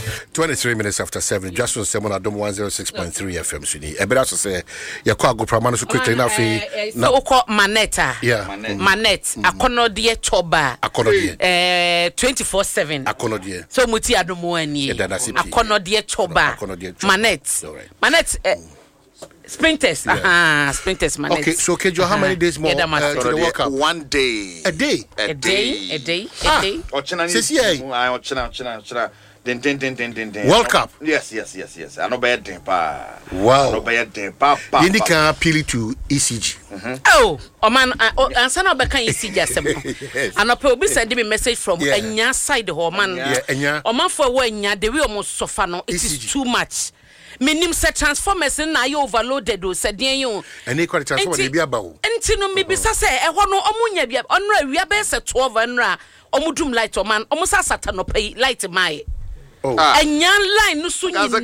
23 minutes after 7. Just on Simon Adom 106.3 FM. Suni. Ebe also say you call go pramano so quickly now fi. So call Manetta. Yeah. Manette. Akonodie Toba. Akonodie. 24/7. Akonodie. So muti Adomo ani. Akonodie Toba. Manette. Manette. Sprinters. Sprinters Manette. Okay, so Kejo, how many days more to the World Cup? 1 day. A day. A day. World Cup. Yes. I know bad thing pa. Wow. I know bad thing pa. You need to appeal to ECG. Oh, man, answer now beka ECG asem. And I probably send me message from Enya side ho man. Enya. O man for Enya the way almost suffer no it is too much. Minim se transformers na you overloaded o se den you. Any quality transformer dey be about. Enti no me bisa se e ho no omunya bia onra awia be se 12 enra omudum light o man omusa satano pay light mai. Oh. Enya line no so nyina.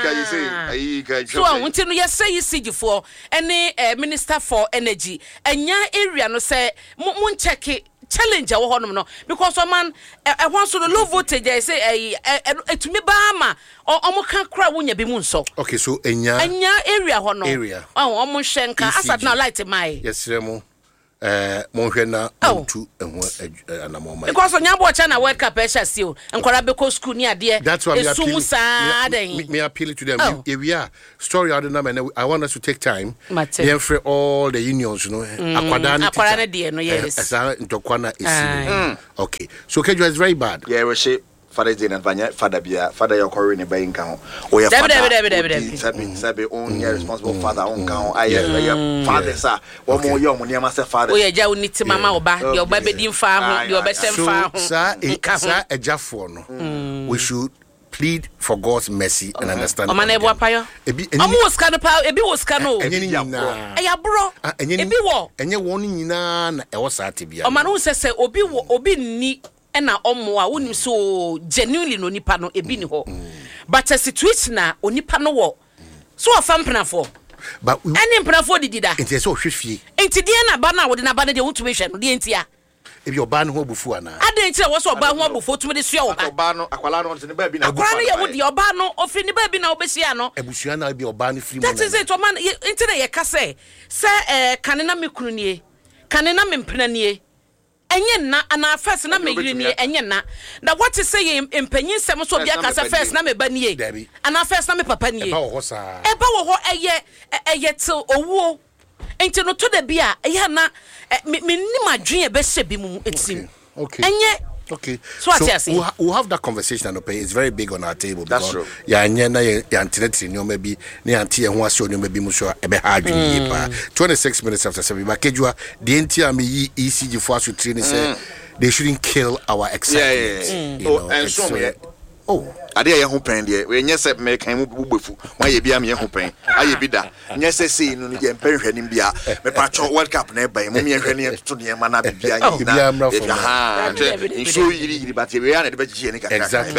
So I want to know yes say ECG for any minister for energy. Enya area no say mun check it. Challenge our honor no because man I want so the low voltage I say to me bama or can cry when you be moon so okay so enya area hono area almost shenka asat now light my yes remo monhwena to anamoma because on yabo chana world cup pressure seal and kwara be ko school ni ade that's why me appeal to them if we are story out and I want us to take time here for all the unions you know akwadane de no yes ntokwana esi okay so Kejo is very bad we shape Father Jane and Vanya, Father Bia, Father your Corin in Bain Count. Or your father, Sabi, own responsible father, own count. I am father, sir. One more young when you must have father. Oh, yeah, you need to Mamma Oba, your baby farm, your best farm. Sir, a Jaffon. We should plead for God's mercy and understanding. Omanebo Payo. Almost can a bit was cano. Bro. And you're warning na Ewasatibia. Omanu says, Obi ni. Ena omoa wonim so genuinely no nipa no ebi ni ho but a situation na onipa no wo so afampena for but any mpena for didida enti so hwehwie enti de na ba na wo de na ba na de wontumi hwe no de entia ebi oba no ho bufu ana ade enti wo so oba ho bufu tumi de sua wo oba no akwala no ntene ba bi na akwala no ye wo de oba no ofri ni ba bi na obesia no ebusua na bi oba no free that is it o man enti na ye ka se kanena mekunu nie kanena mempena nie enye na ana first na me yiri ni enye na what is say empanyin sem so bia ka first na me ba nie ana first na me papa nie eba wo ho eye till owo enti no to da bia eye na me nim adwen e be hye bi mu etim enye okay so we'll have that conversation and it's very big on our table that's true ya nya na ya antinati nyoma bi na anti ho ase nyoma bi mu so ebe ha adwen yi pa 26 minutes after 7 Bakejua the enti am yi ECG for us to train say they shouldn't kill our excitement you know, and so ade ye ho pen de we nye se me kan mu bubefu wa ye bia me ye ho pen aye bi da nye se sei no ye pen hwanim bia me pa cho world cup na ba mu me hwane ye to ne ma na bia ye na so yiri but we are na de ba gye ne kaka exactly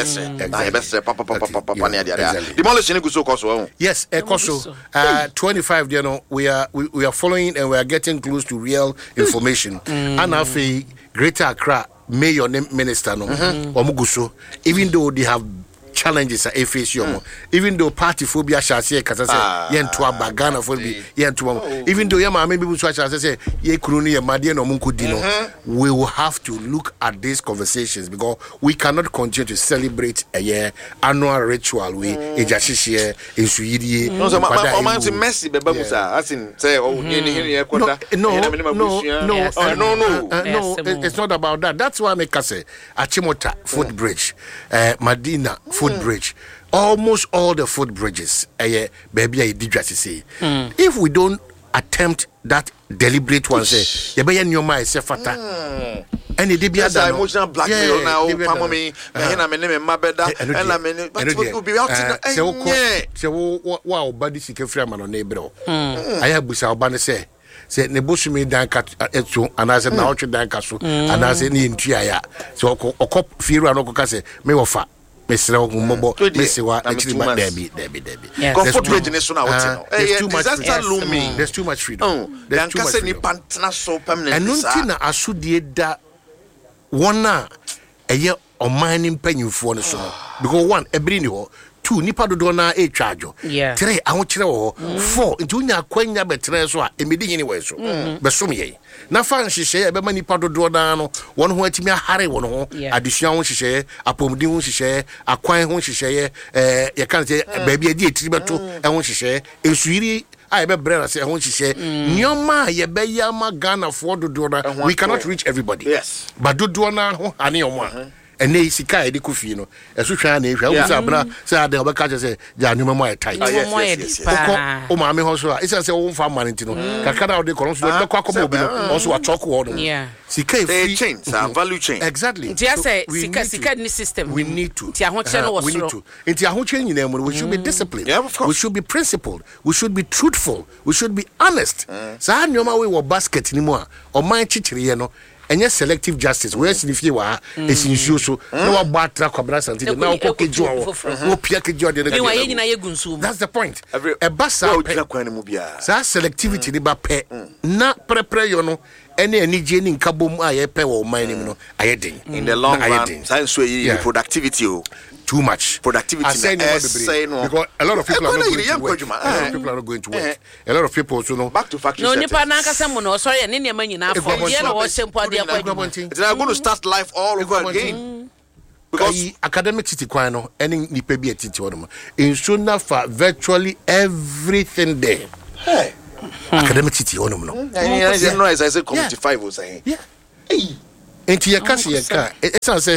papa ne ade demolition go so koso yes koso 25 you know we are following and we are getting close to real information and afi Greater Accra Mayor Minister no omuguso even though they have challenges at FACU even though party phobia shall say kasa say yen to abagana for be yen to even though yama maybe we shall say ye kruni ye madie no munkudi no we will have to look at these conversations because we cannot continue to celebrate a year annual ritual we ejashishie insuyidie no so man Messi beba musa asin say no it's not about that. That's why I make say Achimota footbridge Madina footbridge almost all the footbridges baby I did just say if we don't attempt that deliberate one say you be nyoma say fata and it be that emotional blackmail now pamo me na me mabeda and na me but we be out say wow body sike free man na ebro aya busa oba say ne bosume dan ka etu anase na otwe dan ka so anase ne ntua ya so okop firu anokoka se me wofa mesre ogumobo mesewa actually debi go footbridge ne so na wote no there's too much freedom there's too much freedom ni pantna so permanent and nti na asudie da wona eye ɔman mpanyimfoɔ no so no because one ebiri ni hɔ 2 nipa dodo na e charge 3 ahokyere wɔ hɔ 4 nti unya kwanya betre so a emedi hini wɔ so besom yɛ na fa nhyehyɛ ebe ma nipa dodo na no wɔn ho atimi ahare wɔn ho adesua ho nhyehyɛ apomdi ho nhyehyɛ akwan ho nhyehyɛ yɛ kan sɛ baabi adi etiri beto ho nhyehyɛ esuiri I be brother say ho nhyehyɛ nyoma ye be yama Ghana for dodo na we cannot reach everybody yes but dodo na ho ane omo and they sika edi kofi no esu hwa na ehwa wo say abra say ade obeka che say ja nyuma mo tight o ma me ho so a isa say wo mfa man nti no kakada ode kono so be kwa kobo bi no also wa talk wo no sika free chain value chain exactly nti say sika ni system we need to nti ahoche no wo so nti ahoche nyina mu we should be disciplined we should be principled we should be truthful we should be honest sa nyoma we wo basket ni mu a o man chichiriye no enye selective justice we sinifie wa esinsuo so na wa batra kwabra santi na wo kokeju wo pia keju de na ye nyina ye gunsu that's the point e basa sa selectivity ni ba pe na prepare yo no ene anije ni nkabom a ye pe wo man ni no ayeden in the long run science so productivity too much productivity because a lot of people are not going to work a lot of people so no back to factory no nipa na akasa mo no sorry ne nema nyina for ye na wo sempo ade akwa they are going to start life all over again because academic city kwan no any nipa bi atiti wonum insuna for virtually everything there academic city wonum no no as I say community 5 was saying enti ye kasi ye ka it's say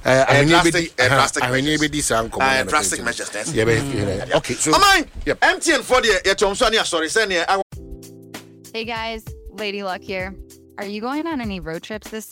drastic measures okay so MTN for the sorry Hey guys, Lady Luck here. Are you going on any road trips this